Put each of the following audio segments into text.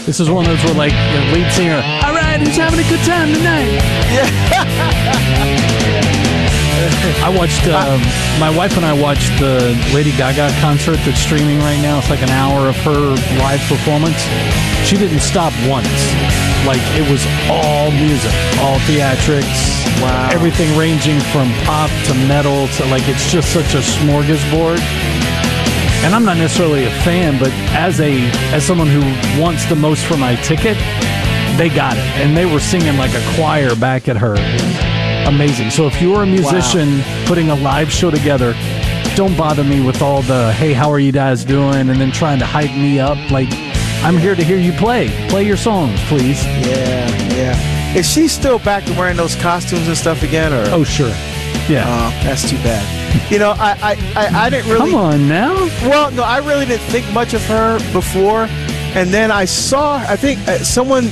This is one of those where, like, the lead singer, all right, who's having a good time tonight? I watched, my wife and I watched the Lady Gaga concert that's streaming right now. It's like an hour of her live performance. She didn't stop once. Like, it was all music, all theatrics. Wow. Everything ranging from pop to metal to, like, it's just such a smorgasbord. And I'm not necessarily a fan, but as someone who wants the most for my ticket, they got it. And they were singing like a choir back at her. Amazing. So if you're a musician putting a live show together, don't bother me with all the, hey, how are you guys doing? And then trying to hype me up. Like, I'm here to hear you play. Play your songs, please. Yeah. Is she still back to wearing those costumes and stuff again? Or? Oh, sure. Yeah. That's too bad. You know, I didn't really... Come on now. Well, no, I really didn't think much of her before. And then I saw, I think someone...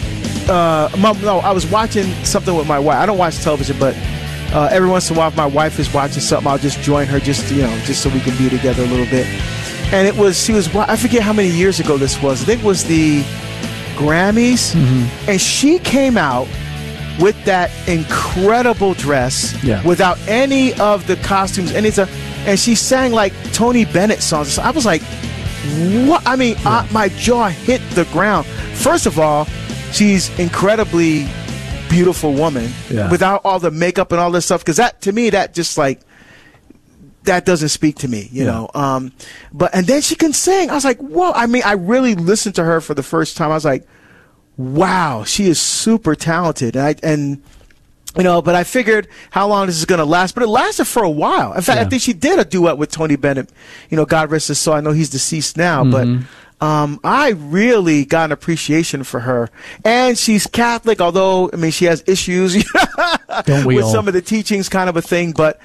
I was watching something with my wife. I don't watch television, but every once in a while, if my wife is watching something, I'll just join her just so we can be together a little bit. And she was, I forget how many years ago this was. I think it was the Grammys. Mm-hmm. And she came out with that incredible dress without any of the costumes, and she sang like Tony Bennett songs. So I was like, what? I mean, my jaw hit the ground. First of all, she's incredibly beautiful woman without all the makeup and all this stuff. Because that, to me, that just like, that doesn't speak to me, you know. And then she can sing. I was like, whoa. I mean, I really listened to her for the first time. I was like, wow, she is super talented. And but I figured how long this is going to last. But it lasted for a while. In fact, I think she did a duet with Tony Bennett. You know, God rest his soul. I know he's deceased now, but I really got an appreciation for her. And she's Catholic, although, I mean, she has issues with some of the teachings, kind of a thing. But,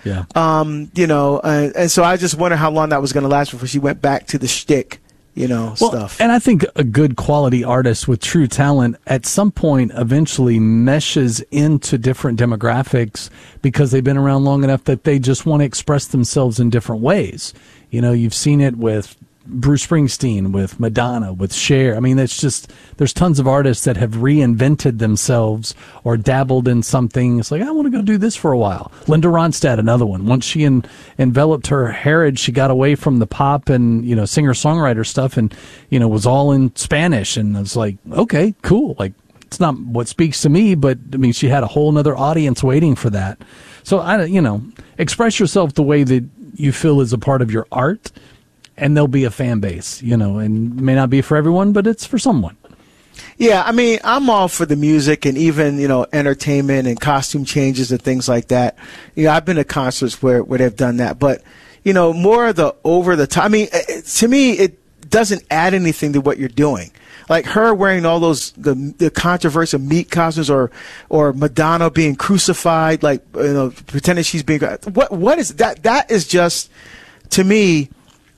and so I just wonder how long that was going to last before she went back to the shtick. Stuff. And I think a good quality artist with true talent at some point eventually meshes into different demographics because they've been around long enough that they just want to express themselves in different ways. You know, you've seen it with Bruce Springsteen, with Madonna, with Cher. I mean, there's tons of artists that have reinvented themselves or dabbled in something. It's like, I want to go do this for a while. Linda Ronstadt, another one. Once she enveloped her heritage, she got away from the pop and, singer-songwriter stuff and, was all in Spanish. And it's like, okay, cool. Like, it's not what speaks to me, but, I mean, she had a whole other audience waiting for that. So, express yourself the way that you feel is a part of your art. And there'll be a fan base, and it may not be for everyone, but it's for someone. Yeah, I mean, I'm all for the music and even, entertainment and costume changes and things like that. I've been to concerts where they've done that. But, more of the over the top. I mean, to me, it doesn't add anything to what you're doing. Like her wearing all those, the controversial meat costumes or Madonna being crucified, like, pretending she's being, what is that? That is just, to me,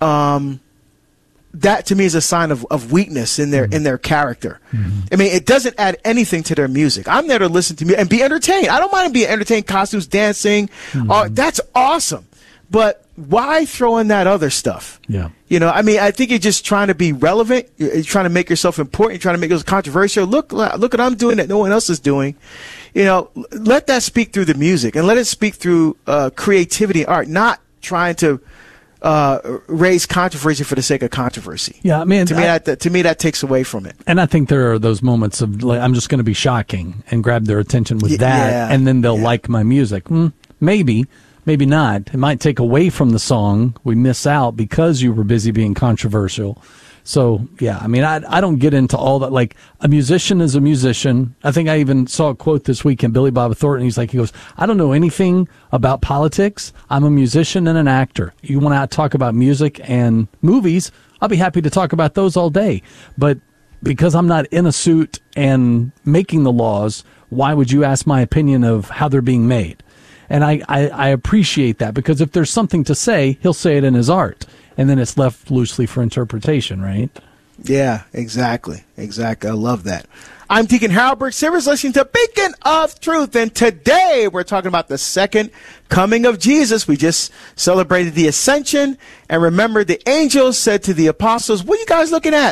that to me is a sign of weakness in their character. Mm-hmm. I mean, it doesn't add anything to their music. I'm there to listen to music and be entertained. I don't mind being entertained, costumes, dancing. Mm-hmm. That's awesome. But why throw in that other stuff? Yeah. I mean, I think you're just trying to be relevant. You're trying to make yourself important. You're trying to make it controversial. Look what I'm doing that no one else is doing. Let that speak through the music and let it speak through creativity and art, not trying to raise controversy for the sake of controversy. Yeah, I mean, to me that takes away from it. And I think there are those moments of like, I'm just going to be shocking and grab their attention with that, and then they'll like my music. Maybe not. It might take away from the song. We miss out because you were busy being controversial. So, yeah, I mean, I don't get into all that. Like, a musician is a musician. I think I even saw a quote this week in Billy Bob Thornton. He goes, I don't know anything about politics. I'm a musician and an actor. You want to talk about music and movies, I'll be happy to talk about those all day. But because I'm not in a suit and making the laws, why would you ask my opinion of how they're being made? And I appreciate that, because if there's something to say, he'll say it in his art. And then it's left loosely for interpretation, right? Yeah, exactly. I love that. I'm Deacon Harold Burke Sivers, listening to Beacon of Truth. And today we're talking about the second coming of Jesus. We just celebrated the Ascension. And remember, the angels said to the apostles, what are you guys looking at?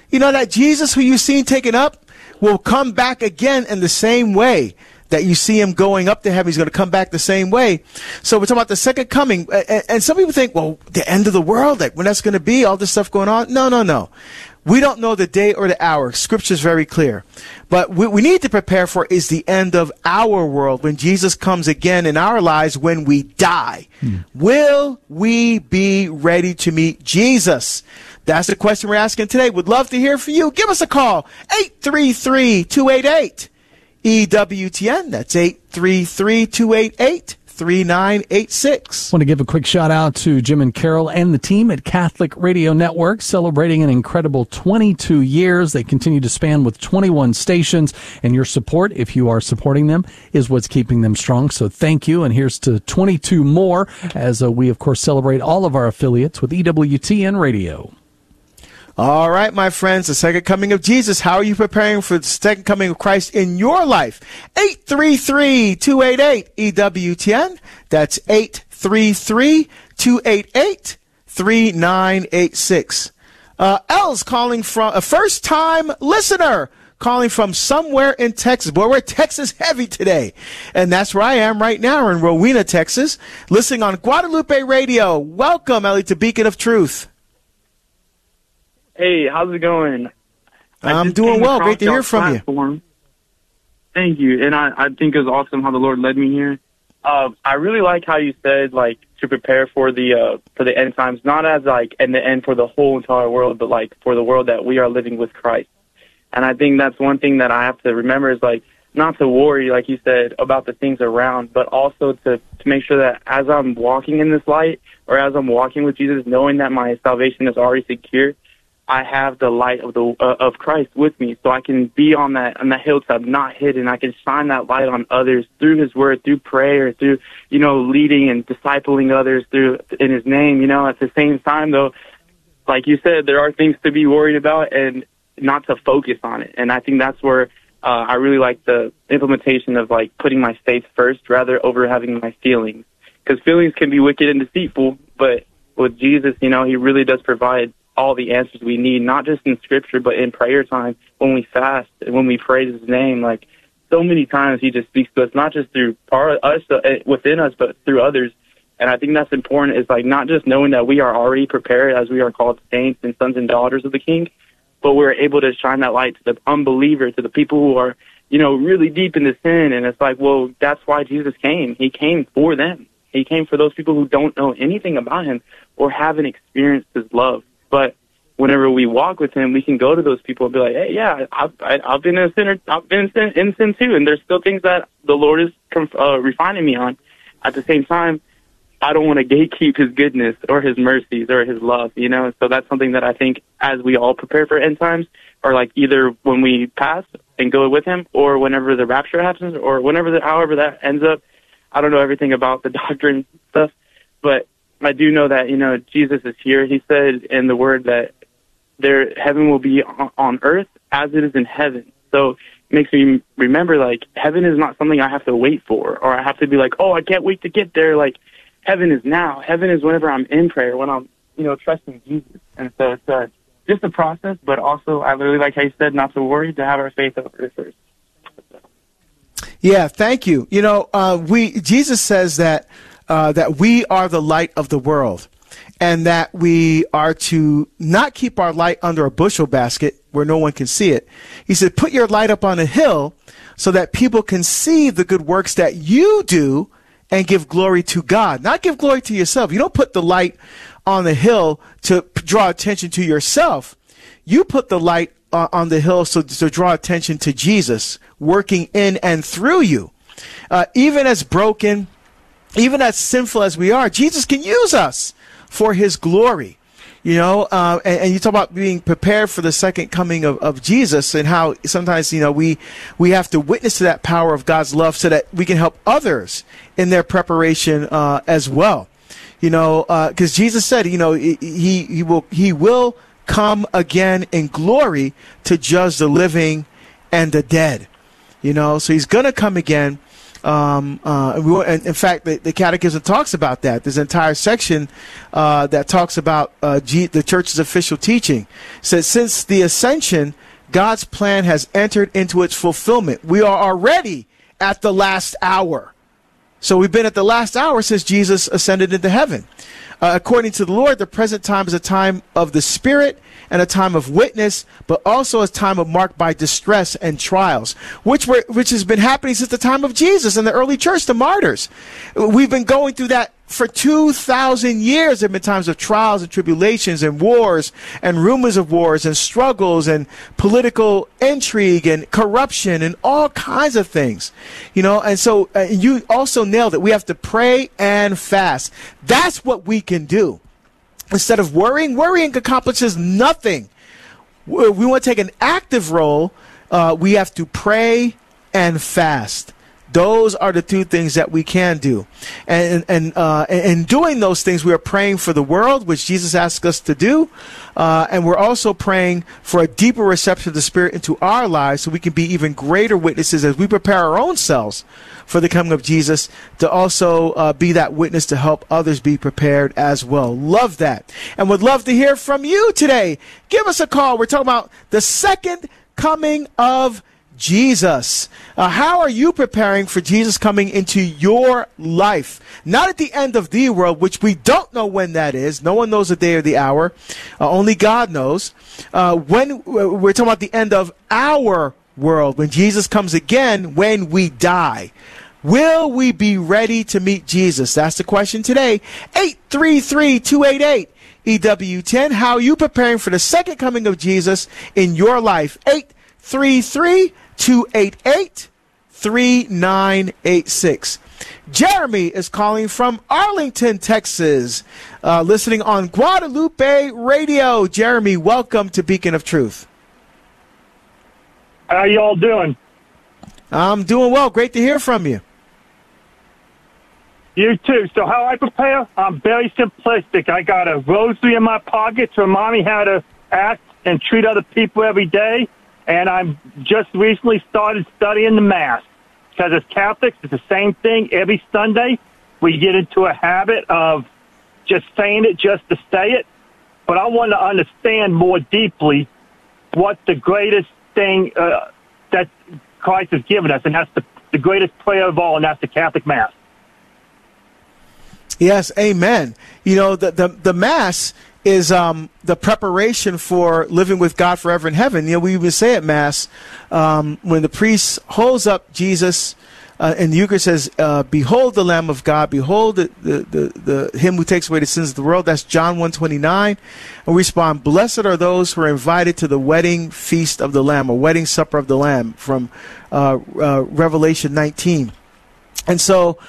You know that Jesus who you've seen taken up will come back again in the same way that you see him going up to heaven. He's going to come back the same way. So we're talking about the second coming. And some people think, well, the end of the world, like when that's going to be, all this stuff going on. No. We don't know the day or the hour. Scripture is very clear. But what we need to prepare for is the end of our world, when Jesus comes again in our lives, when we die. Will we be ready to meet Jesus? That's the question we're asking today. Would love to hear from you. Give us a call. 833-288-EWTN. That's 833-288-3986. Want to give a quick shout out to Jim and Carol and the team at Catholic Radio Network, celebrating an incredible 22 years. They continue to span with 21 stations, and your support, if you are supporting them, is what's keeping them strong. So thank you, and here's to 22 more as we, of course, celebrate all of our affiliates with EWTN Radio. All right, my friends, the second coming of Jesus. How are you preparing for the second coming of Christ in your life? 833-288-EWTN. That's 833-288-3986. L's calling from a first-time listener, calling from somewhere in Texas. Boy, we're Texas heavy today. And that's where I am right now in Rowena, Texas, listening on Guadalupe Radio. Welcome, Ellie, to Beacon of Truth. Hey, how's it going? I'm doing well. Great to hear from you. Thank you. And I think it was awesome how the Lord led me here. I really like how you said, like, to prepare for the end times, not as, like, in the end for the whole entire world, but, like, for the world that we are living with Christ. And I think that's one thing that I have to remember is, like, not to worry, like you said, about the things around, but also to make sure that as I'm walking in this light, or as I'm walking with Jesus, knowing that my salvation is already secure, I have the light of Christ with me, so I can be on that hilltop, not hidden. I can shine that light on others through His Word, through prayer, through leading and discipling others through in His name. At the same time, though, like you said, there are things to be worried about and not to focus on it. And I think that's where I really like the implementation of like putting my faith first rather over having my feelings, because feelings can be wicked and deceitful. But with Jesus, He really does provide all the answers we need, not just in Scripture, but in prayer time, when we fast and when we praise His name. Like, so many times He just speaks to us, not just through us within us, but through others. And I think that's important, is like not just knowing that we are already prepared as we are called saints and sons and daughters of the King, but we're able to shine that light to the unbeliever, to the people who are, really deep into sin. And it's like, well, that's why Jesus came. He came for them. He came for those people who don't know anything about Him or haven't experienced His love. But whenever we walk with Him, we can go to those people and be like, hey, yeah, I've been a sinner. I've been in sin too. And there's still things that the Lord is refining me on. At the same time, I don't want to gatekeep His goodness or His mercies or His love, So that's something that I think as we all prepare for end times, or like either when we pass and go with Him, or whenever the rapture happens, or however that ends up. I don't know everything about the doctrine stuff, but I do know that, Jesus is here. He said in the Word that heaven will be on earth as it is in heaven. So it makes me remember, like, heaven is not something I have to wait for, or I have to be like, oh, I can't wait to get there. Like, heaven is now. Heaven is whenever I'm in prayer, when I'm, trusting Jesus. And so it's just a process, but also I really like how you said not to worry, to have our faith over first. Yeah, thank you. Jesus says that we are the light of the world, and that we are to not keep our light under a bushel basket where no one can see it. He said, put your light up on a hill so that people can see the good works that you do and give glory to God, not give glory to yourself. You don't put the light on the hill to draw attention to yourself. You put the light on the hill to draw attention to Jesus working in and through you. Even as broken, even as sinful as we are, Jesus can use us for His glory. And you talk about being prepared for the second coming of Jesus, and how sometimes, we have to witness to that power of God's love so that we can help others in their preparation as well. Because Jesus said, he will come again in glory to judge the living and the dead. So He's going to come again. And in fact, the Catechism talks about that. There's an entire section that talks about the Church's official teaching. It says, since the ascension, God's plan has entered into its fulfillment. We are already at the last hour. So we've been at the last hour since Jesus ascended into heaven. According to the Lord, the present time is a time of the Spirit and a time of witness, but also a time of marked by distress and trials, which has been happening since the time of Jesus and the early church, the martyrs. We've been going through that for 2,000 years. There have been times of trials and tribulations and wars and rumors of wars and struggles and political intrigue and corruption and all kinds of things, and so you also nailed it. We have to pray and fast. That's what we can do. Instead of worrying accomplishes nothing. We want to take an active role. We have to pray and fast. Those are the two things that we can do. And in doing those things, we are praying for the world, which Jesus asked us to do. And we're also praying for a deeper reception of the Spirit into our lives so we can be even greater witnesses as we prepare our own selves for the coming of Jesus, to also be that witness to help others be prepared as well. Love that. And would love to hear from you today. Give us a call. We're talking about the second coming of Jesus. How are you preparing for Jesus coming into your life? Not at the end of the world, which we don't know when that is. No one knows the day or the hour. Only God knows. When we're talking about the end of our world, when Jesus comes again, when we die. Will we be ready to meet Jesus? That's the question today. 833-288 EW10. How are you preparing for the second coming of Jesus in your life? 833-288-3986. Jeremy is calling from Arlington, Texas, listening on Guadalupe Radio. Jeremy, welcome to Beacon of Truth. How y'all doing? I'm doing well. Great to hear from you. You too. So how I prepare? I'm very simplistic. I got a rosary in my pocket to remind me how to act and treat other people every day. And I'm just recently started studying the Mass. Because as Catholics, it's the same thing every Sunday. We get into a habit of just saying it just to say it. But I want to understand more deeply what the greatest thing that Christ has given us, and that's the greatest prayer of all, and that's the Catholic Mass. Yes, amen. The Mass is the preparation for living with God forever in heaven. We even say at Mass, when the priest holds up Jesus and the Eucharist says, behold the Lamb of God, behold the him who takes away the sins of the world. That's John 1:29. And we respond, blessed are those who are invited to the wedding feast of the Lamb, or wedding supper of the Lamb, from Revelation 19. And so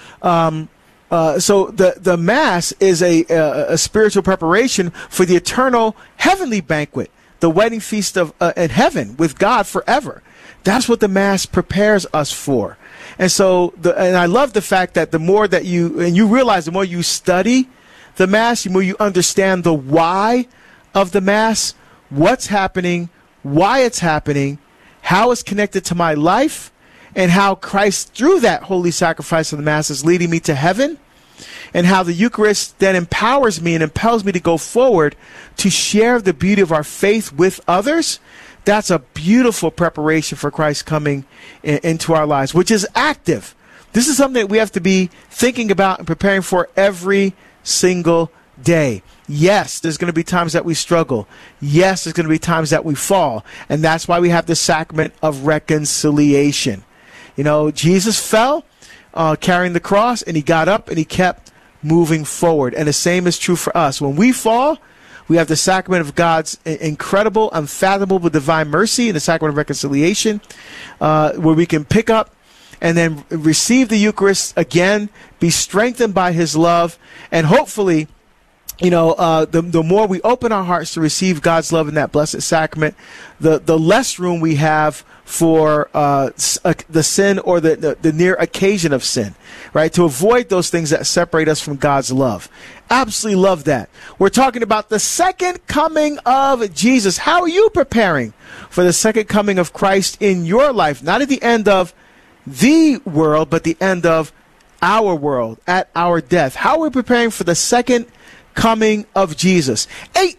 the Mass is a spiritual preparation for the eternal heavenly banquet, the wedding feast of in heaven with God forever. That's what the Mass prepares us for. And so, and I love the fact that the more that you realize, the more you study the Mass, the more you understand the why of the Mass, what's happening, why it's happening, how it's connected to my life, and how Christ, through that holy sacrifice of the Mass, is leading me to heaven, and how the Eucharist then empowers me and impels me to go forward to share the beauty of our faith with others. That's a beautiful preparation for Christ coming into our lives, which is active. This is something that we have to be thinking about and preparing for every single day. Yes, there's going to be times that we struggle. Yes, there's going to be times that we fall. And that's why we have the sacrament of reconciliation. Jesus fell carrying the cross, and he got up and he kept moving forward. And the same is true for us. When we fall, we have the sacrament of God's incredible, unfathomable divine mercy, and the sacrament of reconciliation, where we can pick up and then receive the Eucharist again, be strengthened by his love, and hopefully, the more we open our hearts to receive God's love in that blessed sacrament, the less room we have for the sin or the near occasion of sin, right? To avoid those things that separate us from God's love. Absolutely love that. We're talking about the second coming of Jesus. How are you preparing for the second coming of Christ in your life? Not at the end of the world, but the end of our world at our death. How are we preparing for the second coming of Jesus?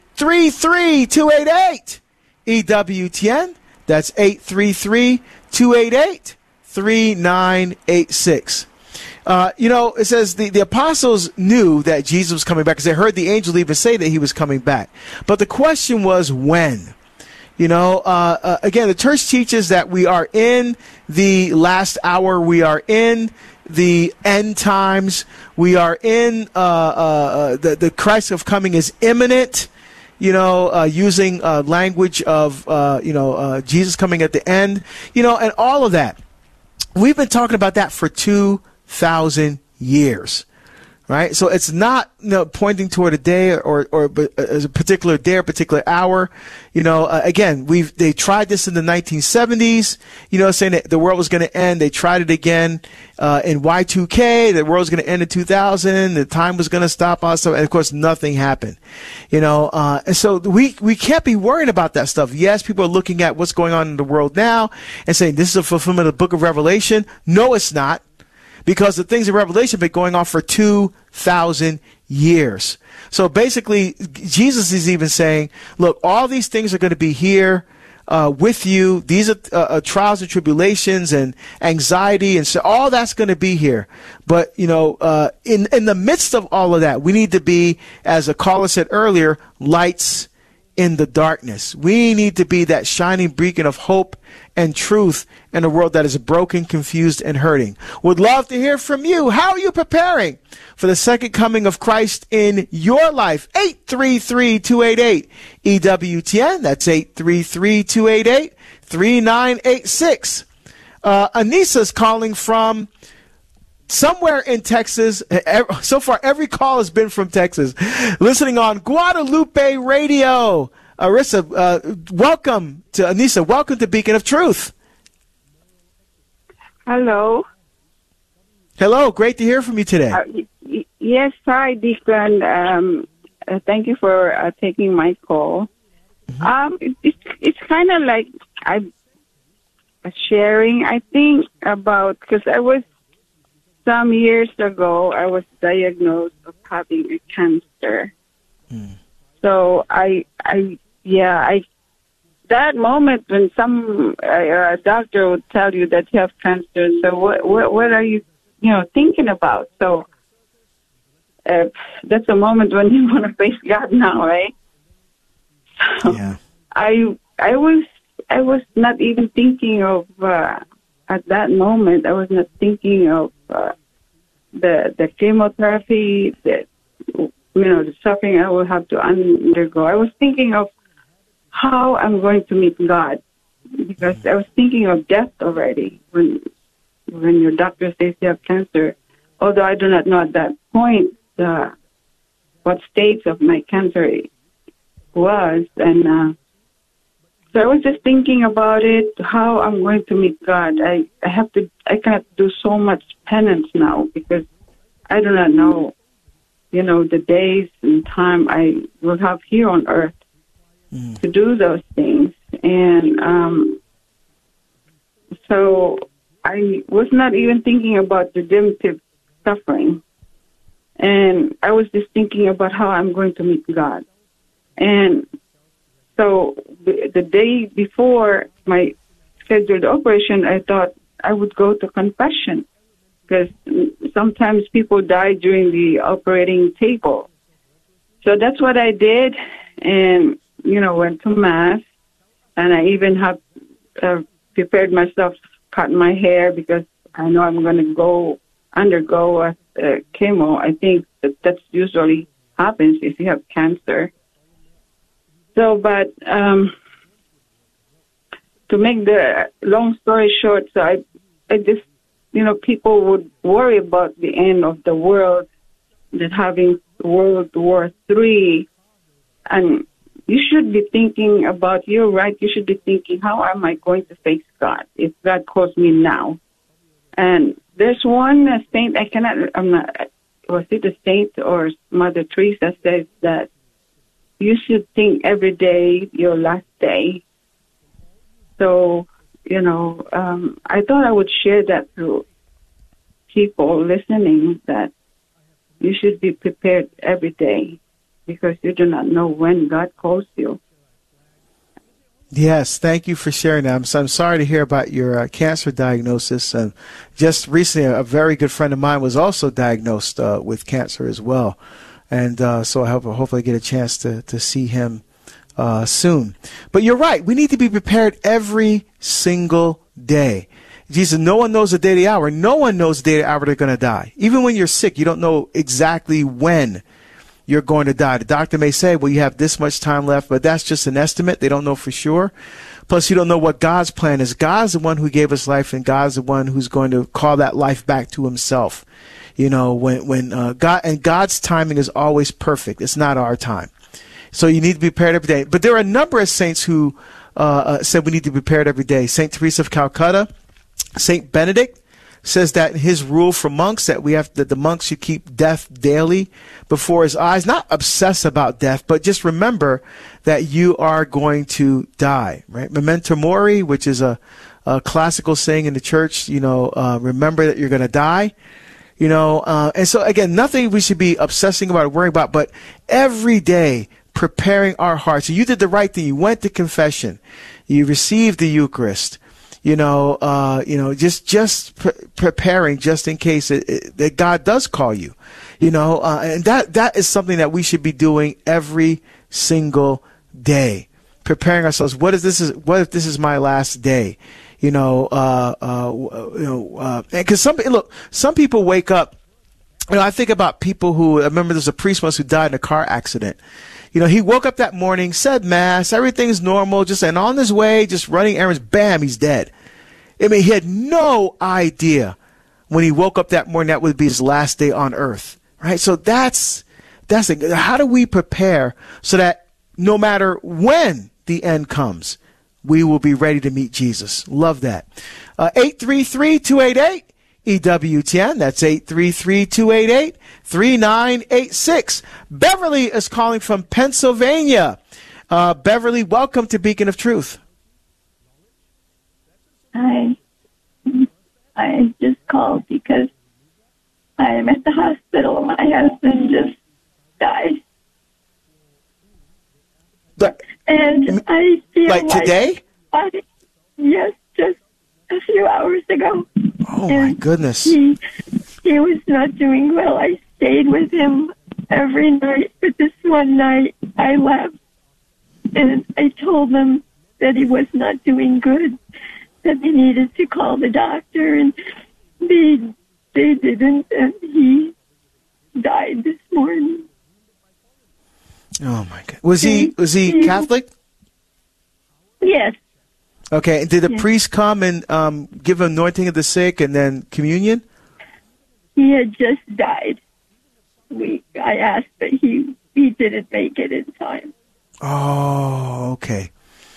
833-288 EWTN. That's 833-288-3986. It says the apostles knew that Jesus was coming back because they heard the angel even say that he was coming back. But the question was when. Again, the church teaches that we are in the last hour. We are in the end times. We are in the Christ of coming is imminent. Using language of Jesus coming at the end. And all of that. We've been talking about that for 2,000 years. Right, so it's not pointing toward a day or a particular day or particular hour. Again, they tried this in the 1970s. Saying that the world was going to end. They tried it again in Y2K. The world was going to end in 2000. The time was going to stop. Also, and of course, nothing happened. And so we can't be worrying about that stuff. Yes, people are looking at what's going on in the world now and saying this is a fulfillment of the Book of Revelation. No, it's not. Because the things in Revelation have been going on for 2,000 years. So basically, Jesus is even saying, look, all these things are going to be here with you. These are trials and tribulations and anxiety, and so all that's going to be here. But, in the midst of all of that, we need to be, as a caller said earlier, lights in the darkness. We need to be that shining beacon of hope and truth in a world that is broken, confused, and hurting. Would love to hear from you. How are you preparing for the second coming of Christ in your life? 833-288-EWTN. That's 833-288-3986. Anissa's calling from somewhere in Texas. So far, every call has been from Texas. Listening on Guadalupe Radio. Arissa, welcome to Anissa. Welcome to Beacon of Truth. Hello. Hello. Great to hear from you today. Yes, hi, Deacon. Thank you for taking my call. Mm-hmm. It's kind of like I'm sharing, I think, about, because some years ago, I was diagnosed of having a cancer. So that moment when some doctor would tell you that you have cancer, so what are you, thinking about? So that's a moment when you want to face God now, right? So yeah. I was not even thinking of at that moment. I was not thinking of the chemotherapy, the suffering I will have to undergo. I was thinking of how I'm going to meet God, because I was thinking of death already when your doctor says you have cancer. Although I do not know at that point what stage of my cancer it was, and so I was just thinking about it, how I'm going to meet God. I cannot do so much penance now because I do not know, the days and time I will have here on earth to do those things. And so I was not even thinking about redemptive suffering. And I was just thinking about how I'm going to meet God. And so the day before my scheduled operation, I thought I would go to confession, because sometimes people die during the operating table. So that's what I did, and, went to Mass, and I even have prepared myself, cut my hair, because I know I'm going to undergo a chemo. I think that's usually happens if you have cancer. So, but to make the long story short, so I just, people would worry about the end of the world, that having World War III, and you should be thinking about, you're right, you should be thinking, how am I going to face God if God calls me now? And there's one saint, was it a saint or Mother Teresa says that you should think every day your last day. So I thought I would share that to people listening, that you should be prepared every day because you do not know when God calls you. Yes, thank you for sharing that. I'm sorry to hear about your cancer diagnosis. Just recently, a very good friend of mine was also diagnosed with cancer as well. And so I hopefully get a chance to see him soon. But you're right. We need to be prepared every single day. Jesus, no one knows the day, the hour. No one knows the day, the hour they're going to die. Even when you're sick, you don't know exactly when you're going to die. The doctor may say, well, you have this much time left, but that's just an estimate. They don't know for sure. Plus, you don't know what God's plan is. God's the one who gave us life, and God's the one who's going to call that life back to himself. When God's timing is always perfect. It's not our time. So you need to be prepared every day. But there are a number of saints who said we need to be prepared every day. St. Teresa of Calcutta, St. Benedict says that in his rule for monks that the monks should keep death daily before his eyes. Not obsess about death, but just remember that you are going to die, right? Memento mori, which is a classical saying in the church, remember that you're going to die. And so again, nothing we should be obsessing about or worrying about, but every day preparing our hearts. So you did the right thing. You went to confession. You received the Eucharist. Preparing just in case that God does call you, and that is something that we should be doing every single day, preparing ourselves. What if this is my last day? Because some people wake up. I think about people who, I remember there's a priest once who died in a car accident. He woke up that morning, said mass, everything's normal, and on his way, just running errands, bam, he's dead. I mean, he had no idea when he woke up that morning that would be his last day on earth, right? So that's how do we prepare so that no matter when the end comes, we will be ready to meet Jesus? Love that. 833-288. EWTN, that's 833-288-3986. Beverly is calling from Pennsylvania. Beverly, welcome to Beacon of Truth. Hi. I just called because I'm at the hospital. My husband just died. And I feel like today? Yes, just a few hours ago. Oh, my goodness. He was not doing well. I stayed with him every night, but this one night I left, and I told them that he was not doing good, that they needed to call the doctor, and they didn't, and he died this morning. Oh, my God. Was he Catholic? Yes. Okay, did the priest come and give anointing of the sick and then communion? He had just died. I asked, but he didn't make it in time. Oh, okay.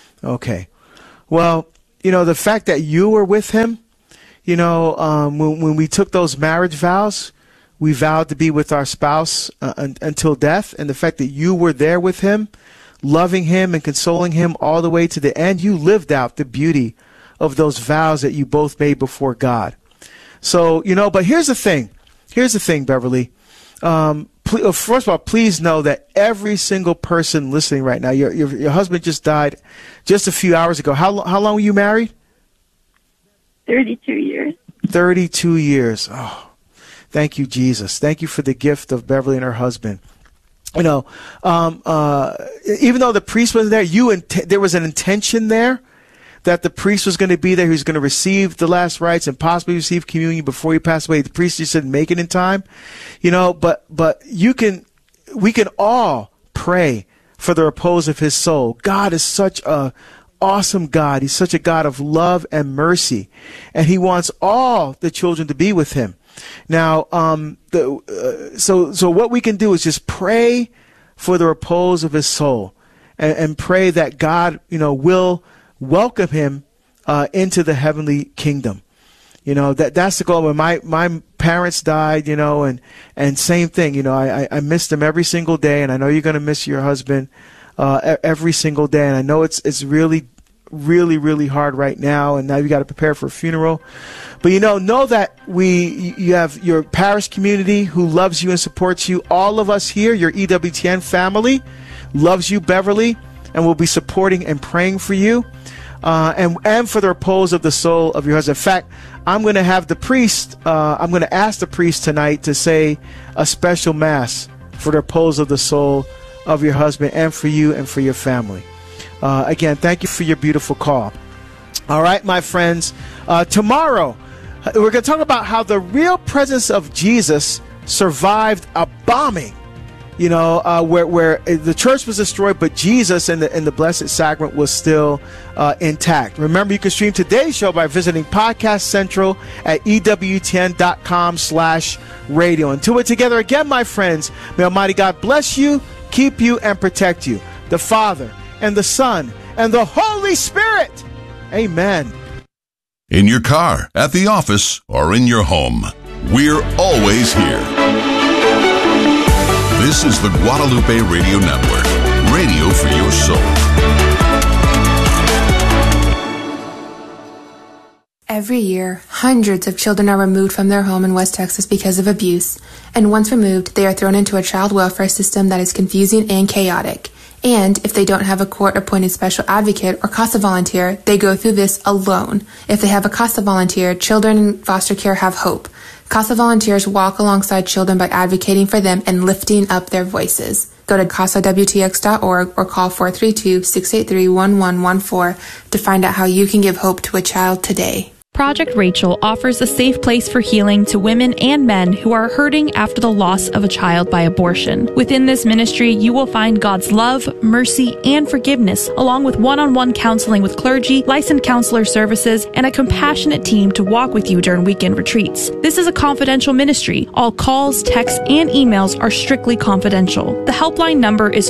Well, the fact that you were with him, when we took those marriage vows, we vowed to be with our spouse until death, and the fact that you were there with him, loving him and consoling him all the way to the end, you lived out the beauty of those vows that you both made before God. So, but here's the thing, Beverly. First of all, please know that every single person listening right now, your husband just died just a few hours ago. How long were you married? 32 years. 32 years. Oh, thank you, Jesus. Thank you for the gift of Beverly and her husband. Even though the priest wasn't there, there was an intention there that the priest was going to be there. He was going to receive the last rites and possibly receive communion before he passed away. The priest just didn't make it in time, but we can all pray for the repose of his soul. God is such a awesome God. He's such a God of love and mercy, and he wants all the children to be with him. Now, so what we can do is just pray for the repose of his soul, and pray that God, will welcome him into the heavenly kingdom. That's the goal. When my parents died, and same thing. I missed them every single day, and I know you're going to miss your husband every single day, and I know it's really really, really hard right now, and now you got to prepare for a funeral. But know that you have your parish community who loves you and supports you. All of us here, your EWTN family, loves you, Beverly, and will be supporting and praying for you, and for the repose of the soul of your husband. In fact, I'm going to have the priest. I'm going to ask the priest tonight to say a special mass for the repose of the soul of your husband, and for you and for your family. Again, thank you for your beautiful call. All right, my friends. Tomorrow, we're going to talk about how the real presence of Jesus survived a bombing. Where the church was destroyed, but Jesus and the Blessed Sacrament was still intact. Remember, you can stream today's show by visiting Podcast Central at EWTN.com/radio. Until we're together again, my friends, may Almighty God bless you, keep you, and protect you. The Father, and the Son, and the Holy Spirit. Amen. In your car, at the office, or in your home, we're always here. This is the Guadalupe Radio Network, radio for your soul. Every year, hundreds of children are removed from their home in West Texas because of abuse, and once removed, they are thrown into a child welfare system that is confusing and chaotic. And if they don't have a court-appointed special advocate or CASA volunteer, they go through this alone. If they have a CASA volunteer, children in foster care have hope. CASA volunteers walk alongside children by advocating for them and lifting up their voices. Go to CASAWTX.org or call 432-683-1114 to find out how you can give hope to a child today. Project Rachel offers a safe place for healing to women and men who are hurting after the loss of a child by abortion. Within this ministry, you will find God's love, mercy, and forgiveness, along with one-on-one counseling with clergy, licensed counselor services, and a compassionate team to walk with you during weekend retreats. This is a confidential ministry. All calls, texts, and emails are strictly confidential. The helpline number is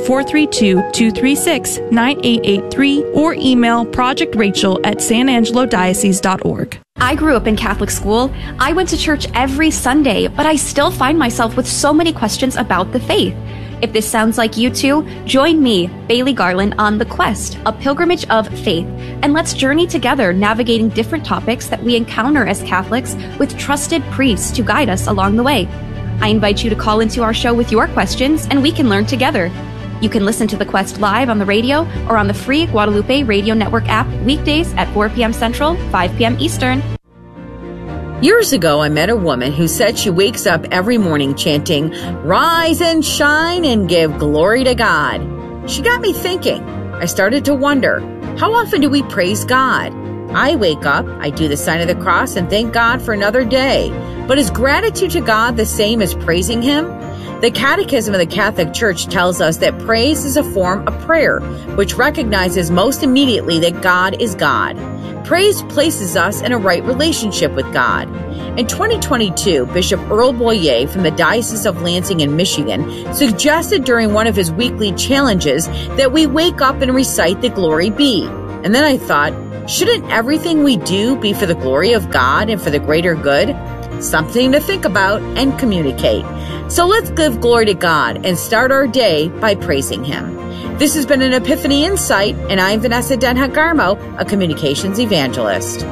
432-236-9883 or email projectrachel@sanangelodiocese.org. I grew up in Catholic school. I went to church every Sunday, but I still find myself with so many questions about the faith. If this sounds like you too, join me, Bailey Garland, on The Quest, a pilgrimage of faith, and let's journey together navigating different topics that we encounter as Catholics with trusted priests to guide us along the way. I invite you to call into our show with your questions, and we can learn together. You can listen to The Quest live on the radio or on the free Guadalupe Radio Network app weekdays at 4 p.m. Central, 5 p.m. Eastern. Years ago, I met a woman who said she wakes up every morning chanting, "Rise and shine and give glory to God." She got me thinking. I started to wonder, how often do we praise God? I wake up, I do the sign of the cross and thank God for another day. But is gratitude to God the same as praising Him? The Catechism of the Catholic Church tells us that praise is a form of prayer, which recognizes most immediately that God is God. Praise places us in a right relationship with God. In 2022, Bishop Earl Boyer from the Diocese of Lansing in Michigan suggested during one of his weekly challenges that we wake up and recite the Glory Be. And then I thought, shouldn't everything we do be for the glory of God and for the greater good? Something to think about and communicate. So let's give glory to God and start our day by praising Him. This has been an Epiphany Insight, and I'm Vanessa Denhart-Garmo, a communications evangelist.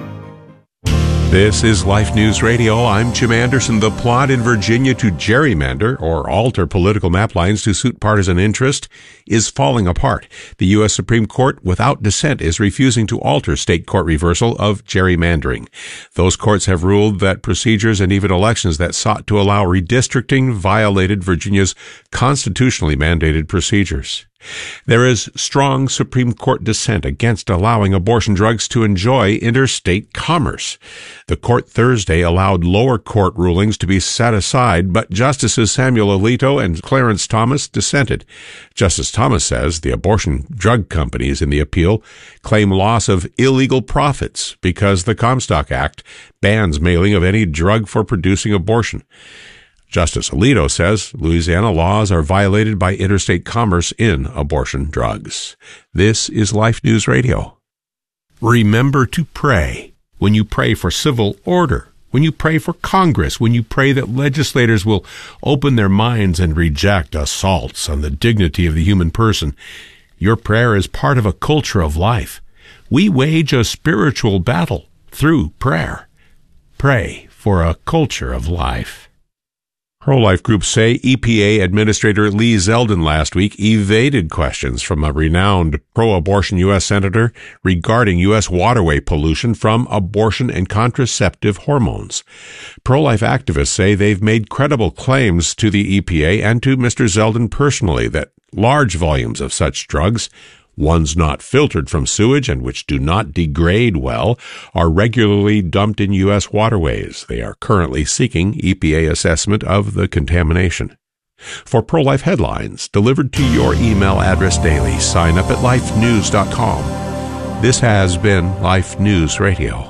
This is Life News Radio. I'm Jim Anderson. The plot in Virginia to gerrymander or alter political map lines to suit partisan interest is falling apart. The U.S. Supreme Court, without dissent, is refusing to alter state court reversal of gerrymandering. Those courts have ruled that procedures and even elections that sought to allow redistricting violated Virginia's constitutionally mandated procedures. There is strong Supreme Court dissent against allowing abortion drugs to enjoy interstate commerce. The court Thursday allowed lower court rulings to be set aside, but Justices Samuel Alito and Clarence Thomas dissented. Justice Thomas says the abortion drug companies in the appeal claim loss of illegal profits because the Comstock Act bans mailing of any drug for producing abortion. Justice Alito says Louisiana laws are violated by interstate commerce in abortion drugs. This is Life News Radio. Remember to pray. When you pray for civil order, when you pray for Congress, when you pray that legislators will open their minds and reject assaults on the dignity of the human person, your prayer is part of a culture of life. We wage a spiritual battle through prayer. Pray for a culture of life. Pro-life groups say EPA Administrator Lee Zeldin last week evaded questions from a renowned pro-abortion U.S. Senator regarding U.S. waterway pollution from abortion and contraceptive hormones. Pro-life activists say they've made credible claims to the EPA and to Mr. Zeldin personally that large volumes of such drugs, ones not filtered from sewage and which do not degrade well, are regularly dumped in U.S. waterways. They are currently seeking EPA assessment of the contamination. For pro-life headlines delivered to your email address daily, sign up at lifenews.com. This has been Life News Radio.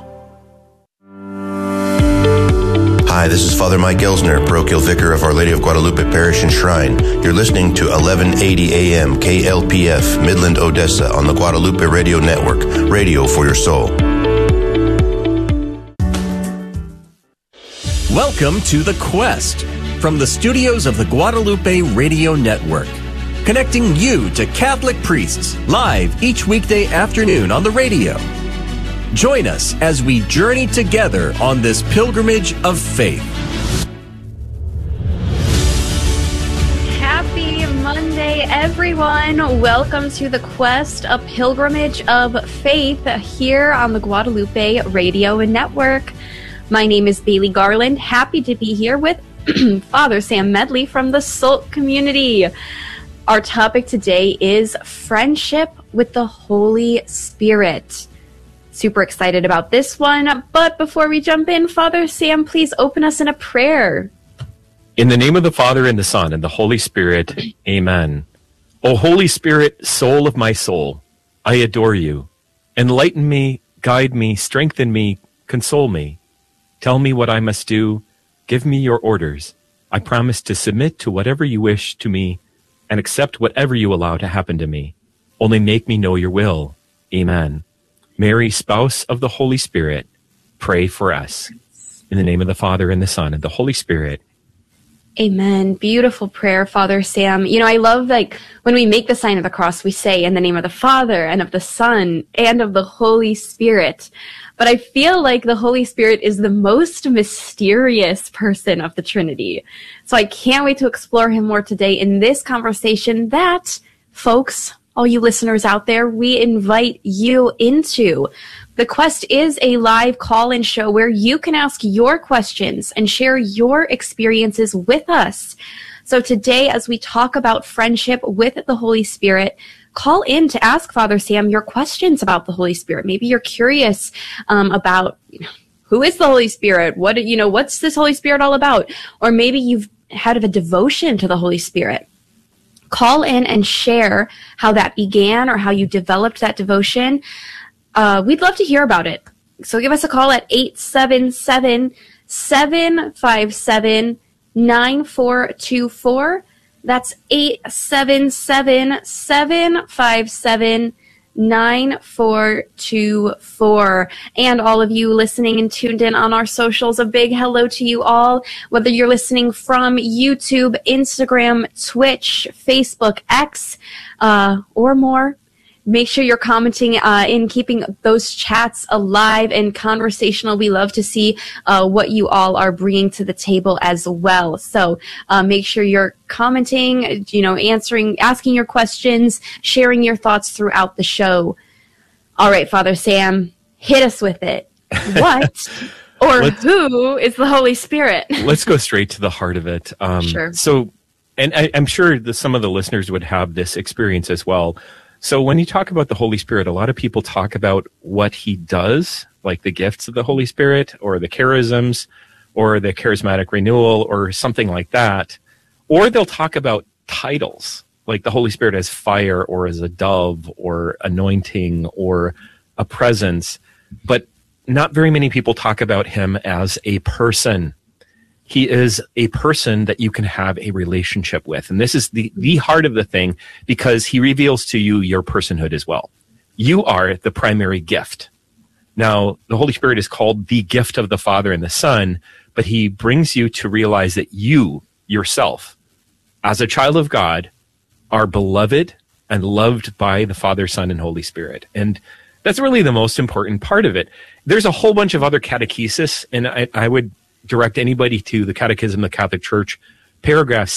Hi, this is Father Mike Elsner, parochial vicar of Our Lady of Guadalupe Parish and Shrine. You're listening to 1180 AM KLPF, Midland, Odessa, on the Guadalupe Radio Network. Radio for your soul. Welcome to The Quest, from the studios of the Guadalupe Radio Network. Connecting you to Catholic priests, live each weekday afternoon on the radio. Join us as we journey together on this pilgrimage of faith. Happy Monday, everyone. Welcome to The Quest, a pilgrimage of faith here on the Guadalupe Radio Network. My name is Bailey Garland. Happy to be here with Father Sam Medley from the SALT community. Our topic today is friendship with the Holy Spirit. Super excited about this one. But before we jump in, Father Sam, please open us in a prayer. In the name of the Father, and the Son, and the Holy Spirit, amen. O Holy Spirit, soul of my soul, I adore you. Enlighten me, guide me, strengthen me, console me. Tell me what I must do. Give me your orders. I promise to submit to whatever you wish to me and accept whatever you allow to happen to me. Only make me know your will. Amen. Mary, spouse of the Holy Spirit, pray for us. In the name of the Father, and the Son, and the Holy Spirit. Amen. Beautiful prayer, Father Sam. You know, I love, like, when we make the sign of the cross, we say, in the name of the Father, and of the Son, and of the Holy Spirit. But I feel like the Holy Spirit is the most mysterious person of the Trinity. So I can't wait to explore him more today in this conversation that, folks, all you listeners out there, we invite you into. The Quest is a live call-in show where you can ask your questions and share your experiences with us. So today, as we talk about friendship with the Holy Spirit, call in to ask Father Sam your questions about the Holy Spirit. Maybe you're curious about, who is the Holy Spirit? What's this Holy Spirit all about? Or maybe you've had a devotion to the Holy Spirit. Call in and share how that began or how you developed that devotion. We'd love to hear about it. So give us a call at 877-757-9424. That's 877-757-9424. And all of you listening and tuned in on our socials, a big hello to you all. Whether you're listening from YouTube, Instagram, Twitch, Facebook, X, or more, make sure you're commenting in keeping those chats alive and conversational. We love to see what you all are bringing to the table as well. So make sure you're commenting, asking your questions, sharing your thoughts throughout the show. All right, Father Sam, hit us with it. What or who is the Holy Spirit? Let's go straight to the heart of it. Sure. So, and I'm sure some of the listeners would have this experience as well. So when you talk about the Holy Spirit, a lot of people talk about what he does, like the gifts of the Holy Spirit or the charisms or the charismatic renewal or something like that. Or they'll talk about titles, like the Holy Spirit as fire or as a dove or anointing or a presence. But not very many people talk about him as a person. He is a person that you can have a relationship with. And this is the heart of the thing, because he reveals to you your personhood as well. You are the primary gift. Now, the Holy Spirit is called the gift of the Father and the Son, but he brings you to realize that you, yourself, as a child of God, are beloved and loved by the Father, Son, and Holy Spirit. And That's really the most important part of it. There's a whole bunch of other catechesis, and I would direct anybody to the Catechism of the Catholic Church, paragraph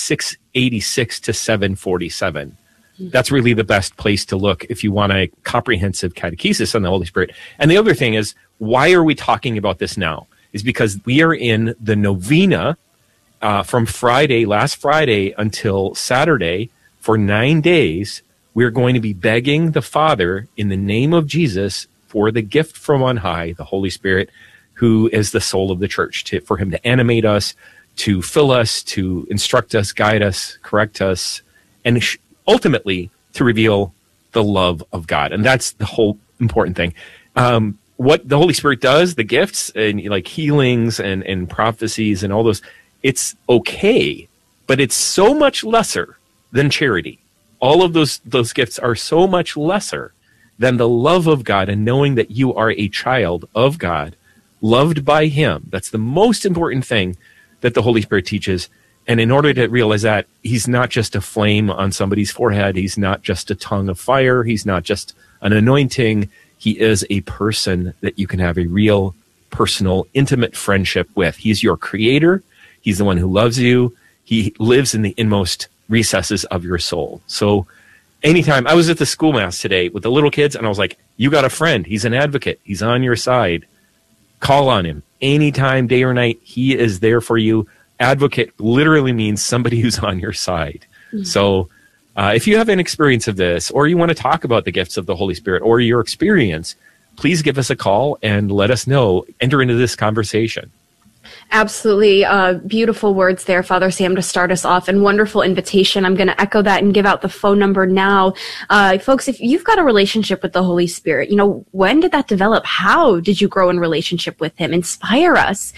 686 to 747. That's really the best place to look if you want a comprehensive catechesis on the Holy Spirit. And the other thing is, why are we talking about this now? Is because we are in the novena from last Friday until Saturday for 9 days. We're going to be begging the Father in the name of Jesus for the gift from on high, the Holy Spirit, who is the soul of the church, for him to animate us, to fill us, to instruct us, guide us, correct us, and ultimately to reveal the love of God. And that's the whole important thing. What the Holy Spirit does, the gifts and like healings and prophecies and all those, it's okay, but it's so much lesser than charity. All of those gifts are so much lesser than the love of God and knowing that you are a child of God, loved by him. That's the most important thing that the Holy Spirit teaches. And in order to realize that, he's not just a flame on somebody's forehead. He's not just a tongue of fire. He's not just an anointing. He is a person that you can have a real, personal, intimate friendship with. He's your creator. He's the one who loves you. He lives in the inmost recesses of your soul. So anytime, I was at the school mass today with the little kids, and I was like, you got a friend. He's an advocate. He's on your side. Call on him. Anytime, day or night, he is there for you. Advocate literally means somebody who's on your side. Mm-hmm. So if you have an experience of this, or you want to talk about the gifts of the Holy Spirit or your experience, please give us a call and let us know. Enter into this conversation. Absolutely. Beautiful words there, Father Sam, to start us off, and wonderful invitation. I'm going to echo that and give out the phone number now. Folks, if you've got a relationship with the Holy Spirit, when did that develop? How did you grow in relationship with him? Inspire us,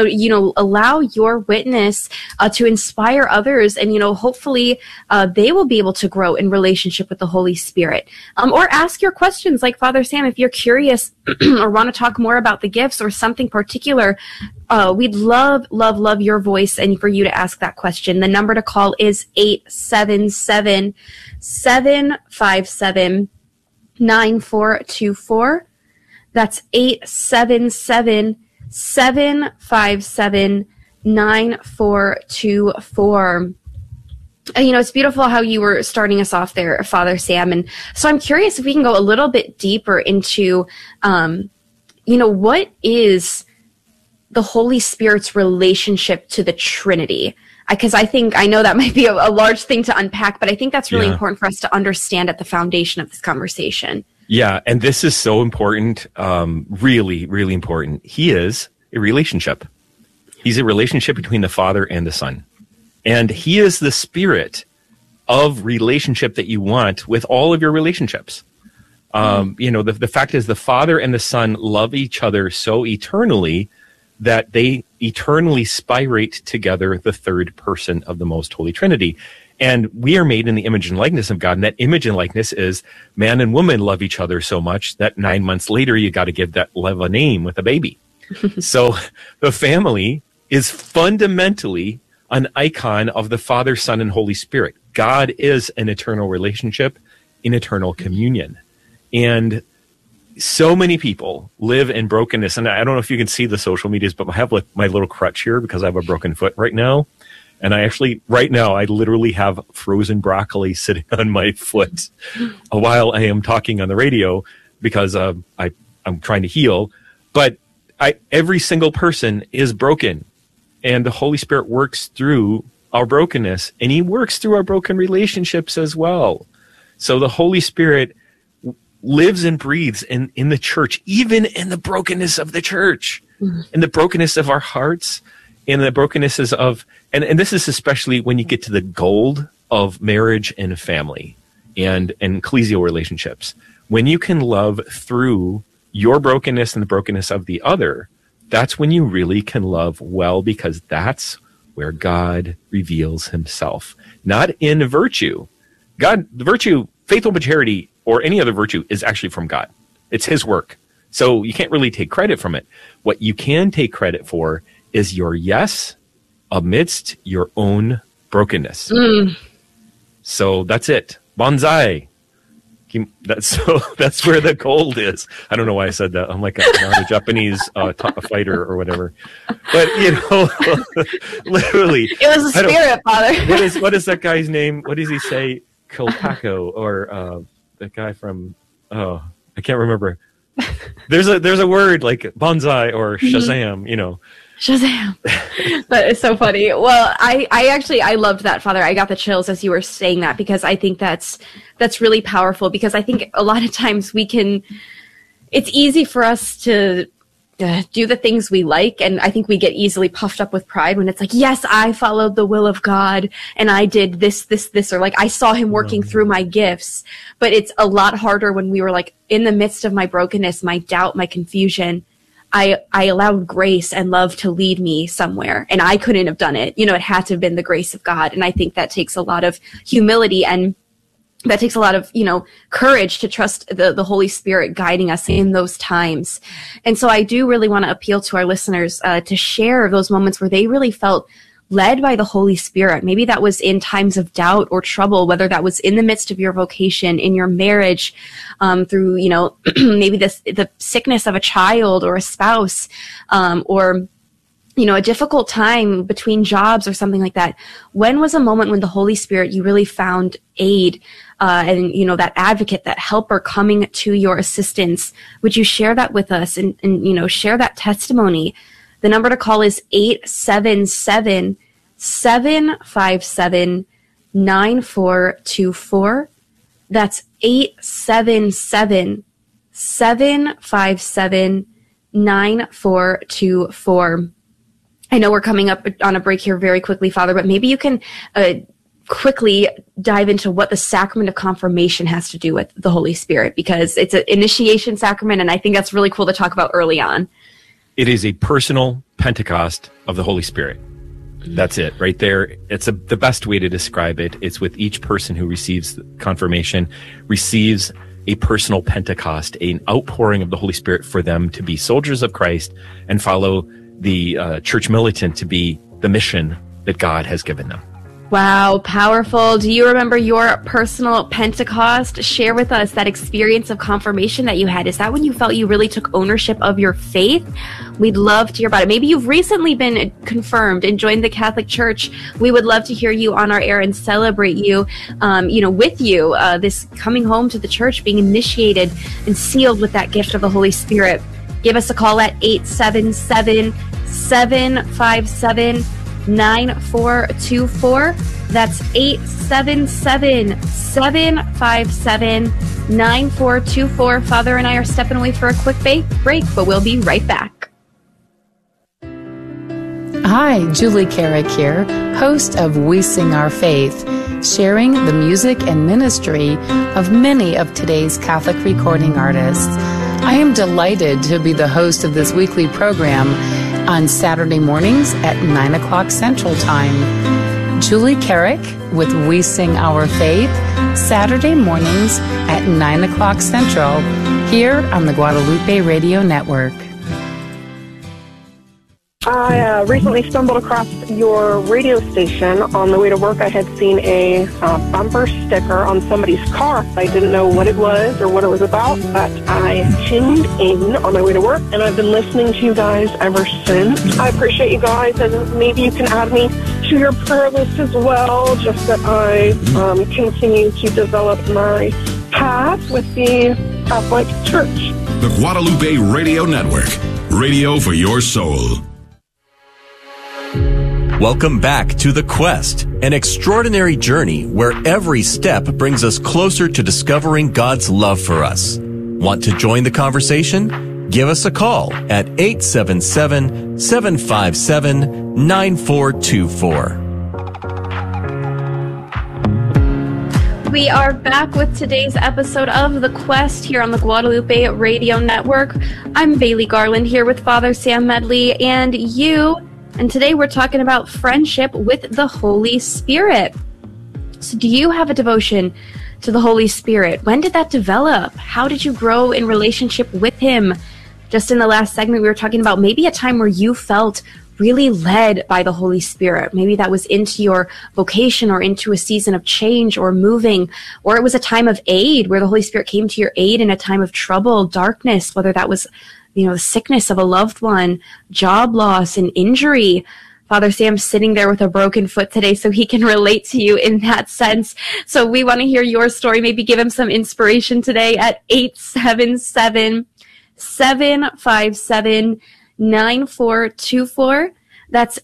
allow your witness to inspire others, and, hopefully they will be able to grow in relationship with the Holy Spirit. Or ask your questions like Father Sam, if you're curious or want to talk more about the gifts or something particular. We'd love your voice and for you to ask that question. The number to call is 877-757-9424. That's 877-757-9424. It's beautiful how you were starting us off there, Father Sam. And so I'm curious if we can go a little bit deeper into, what is the Holy Spirit's relationship to the Trinity? Because I know that might be a large thing to unpack, but I think that's really important for us to understand at the foundation of this conversation. Yeah, and this is so important, really, really important. He is a relationship. He's a relationship between the Father and the Son. And he is the spirit of relationship that you want with all of your relationships. The fact is the Father and the Son love each other so eternally that they eternally spirate together, the third person of the most holy Trinity. And we are made in the image and likeness of God. And that image and likeness is man and woman love each other so much that 9 months later, you got to give that love a name with a baby. So the family is fundamentally an icon of the Father, Son, and Holy Spirit. God is an eternal relationship in eternal communion. And so many people live in brokenness. And I don't know if you can see the social medias, but I have my little crutch here because I have a broken foot right now. And I literally have frozen broccoli sitting on my foot while I am talking on the radio because I'm trying to heal. But every single person is broken. And the Holy Spirit works through our brokenness. And he works through our broken relationships as well. So the Holy Spirit lives and breathes in the church, even in the brokenness of the church, in the brokenness of our hearts, in the brokennesses of, and this is especially when you get to the gold of marriage and family and ecclesial relationships. When you can love through your brokenness and the brokenness of the other, that's when you really can love well, because that's where God reveals himself. Not in virtue. The virtue, faith, hope, and charity, or any other virtue is actually from God. It's his work. So you can't really take credit from it. What you can take credit for is your yes amidst your own brokenness. So that's it. Bonsai. That's where the gold is. I don't know why I said that. I'm like a Japanese fighter or whatever. But literally, it was a spirit, Father. What is that guy's name? What does he say? Kilpaco or the guy from I can't remember. There's a word like bonsai or Shazam. Shazam. That is so funny. Well, I loved that, Father. I got the chills as you were saying that, because I think that's really powerful, because I think a lot of times it's easy for us to do the things we like, and I think we get easily puffed up with pride when it's like, yes, I followed the will of God and I did this, or like I saw him working through my gifts. But it's a lot harder when we were like in the midst of my brokenness, my doubt, my confusion. I allowed grace and love to lead me somewhere, and I couldn't have done it. It had to have been the grace of God. And I think that takes a lot of humility, and that takes a lot of, courage to trust the Holy Spirit guiding us in those times. And so I do really want to appeal to our listeners to share those moments where they really felt led by the Holy Spirit. Maybe that was in times of doubt or trouble, whether that was in the midst of your vocation, in your marriage, through, maybe the sickness of a child or a spouse, or a difficult time between jobs or something like that. When was a moment when the Holy Spirit, you really found aid, and, that advocate, that helper coming to your assistance? Would you share that with us and share that testimony? The number to call is 877-757-9424. That's 877-757-9424. I know we're coming up on a break here very quickly, Father, but maybe you can quickly dive into what the sacrament of confirmation has to do with the Holy Spirit, because it's an initiation sacrament, and I think that's really cool to talk about early on. It is a personal Pentecost of the Holy Spirit. That's it right there. It's the best way to describe it. It's with each person who receives confirmation, receives a personal Pentecost, an outpouring of the Holy Spirit for them to be soldiers of Christ and follow the church militant to be the mission that God has given them. Wow, powerful. Do you remember your personal Pentecost? Share with us that experience of confirmation that you had. Is that when you felt you really took ownership of your faith? We'd love to hear about it. Maybe you've recently been confirmed and joined the Catholic Church. We would love to hear you on our air and celebrate you, with you, this coming home to the church, being initiated and sealed with that gift of the Holy Spirit. Give us a call at 877-757-9424. That's 877-757-9424. Father and I are stepping away for a quick break, but we'll be right back. Hi, Julie Carrick here, host of We Sing Our Faith, sharing the music and ministry of many of today's Catholic recording artists. I am delighted to be the host of this weekly program on Saturday mornings at 9 o'clock Central Time. Julie Carrick with We Sing Our Faith, Saturday mornings at 9 o'clock Central, here on the Guadalupe Radio Network. I recently stumbled across your radio station on the way to work. I had seen a bumper sticker on somebody's car. I didn't know what it was or what it was about, but I tuned in on my way to work, and I've been listening to you guys ever since. I appreciate you guys, and maybe you can add me to your prayer list as well, just that I continue to develop my path with the Catholic Church. The Guadalupe Radio Network. Radio for your soul. Welcome back to The Quest, an extraordinary journey where every step brings us closer to discovering God's love for us. Want to join the conversation? Give us a call at 877-757-9424. We are back with today's episode of The Quest here on the Guadalupe Radio Network. I'm Bailey Garland here with Father Sam Medley and you. And today we're talking about friendship with the Holy Spirit. So do you have a devotion to the Holy Spirit? When did that develop? How did you grow in relationship with Him? Just in the last segment, we were talking about maybe a time where you felt really led by the Holy Spirit. Maybe that was into your vocation or into a season of change or moving, or it was a time of aid where the Holy Spirit came to your aid in a time of trouble, darkness, whether that was, the sickness of a loved one, job loss, and injury. Father Sam's sitting there with a broken foot today, so he can relate to you in that sense. So we want to hear your story. Maybe give him some inspiration today at 877-757-9424. That's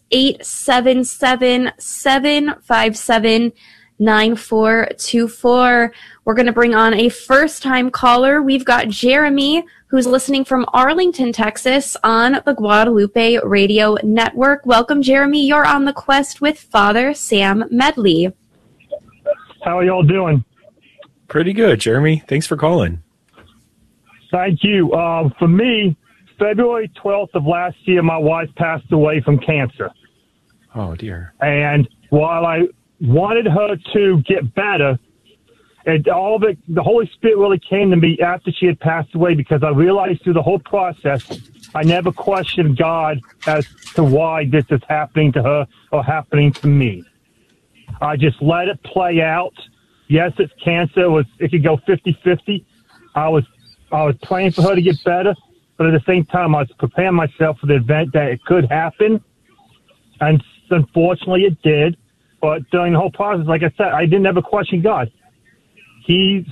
877-757-9424. We're going to bring on a first-time caller. We've got Jeremy, who's listening from Arlington, Texas, on the Guadalupe Radio Network. Welcome, Jeremy. You're on the Quest with Father Sam Medley. How are y'all doing? Pretty good, Jeremy. Thanks for calling. Thank you. For me, February 12th of last year, my wife passed away from cancer. Oh, dear. And while I wanted her to get better, and the Holy Spirit really came to me after she had passed away, because I realized through the whole process, I never questioned God as to why this is happening to her or happening to me. I just let it play out. Yes, it's cancer. It could go 50-50. I was praying for her to get better, but at the same time, I was preparing myself for the event that it could happen. And unfortunately, it did. But during the whole process, like I said, I didn't ever question God. She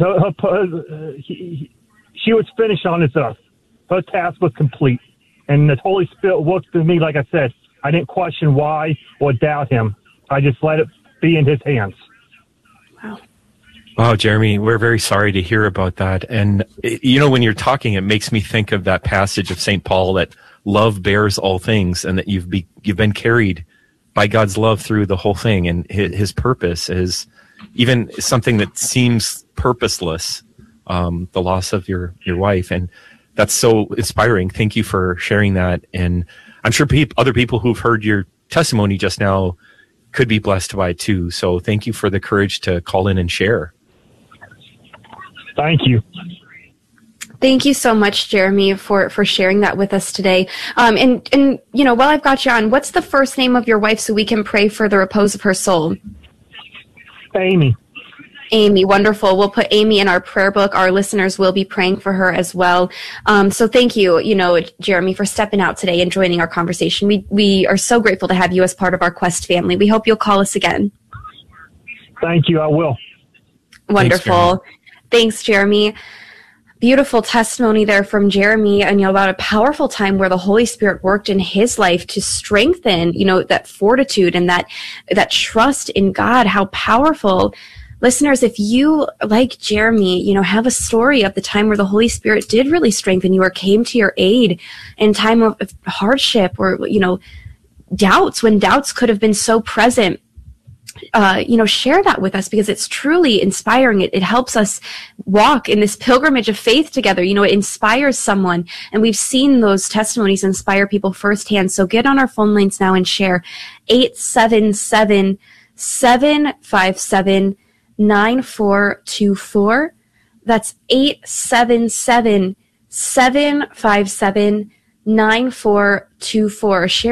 was finished on this earth. Her task was complete. And the Holy Spirit worked through me, like I said. I didn't question why or doubt him. I just let it be in his hands. Wow, Jeremy, we're very sorry to hear about that. And, when you're talking, it makes me think of that passage of St. Paul that love bears all things, and that you've been carried by God's love through the whole thing. And his purpose is even something that seems purposeless, the loss of your wife. And that's so inspiring. Thank you for sharing that. And I'm sure other people who've heard your testimony just now could be blessed by it too. So thank you for the courage to call in and share. Thank you. Thank you so much, Jeremy, for sharing that with us today. And while I've got you on, what's the first name of your wife so we can pray for the repose of her soul? Amy. Amy, wonderful. We'll put Amy in our prayer book. Our listeners will be praying for her as well. So thank you, Jeremy, for stepping out today and joining our conversation. We are so grateful to have you as part of our Quest family. We hope you'll call us again. Thank you. I will. Wonderful. Thanks, Jeremy. Beautiful testimony there from Jeremy, and about a powerful time where the Holy Spirit worked in his life to strengthen, that fortitude and that trust in God. How powerful. Listeners, if you, like Jeremy, have a story of the time where the Holy Spirit did really strengthen you or came to your aid in time of hardship or, doubts, when doubts could have been so present, share that with us, because it's truly inspiring. It helps us walk in this pilgrimage of faith together. It inspires someone, and we've seen those testimonies inspire people firsthand. So get on our phone lines now and share. 877-757-9424. That's 877-757-9424. Share